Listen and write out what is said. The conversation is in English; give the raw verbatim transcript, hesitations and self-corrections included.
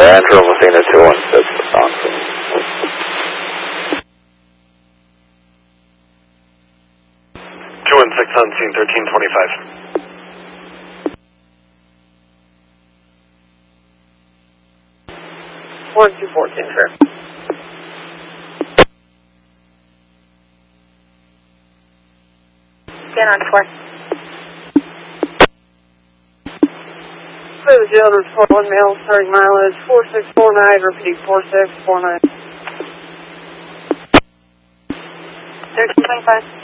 Andrew Messina two one six. two one six on scene, thirteen twenty-five. one two fourteen, sir. ten on four. Clear the jail to report one male, starting mileage four six four nine, repeating four six four nine. thirteen twenty-five.